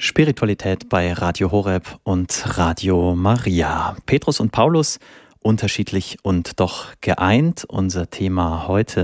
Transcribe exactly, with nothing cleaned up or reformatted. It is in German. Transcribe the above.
Spiritualität bei Radio Horeb und Radio Maria. Petrus und Paulus, unterschiedlich und doch geeint. Unser Thema heute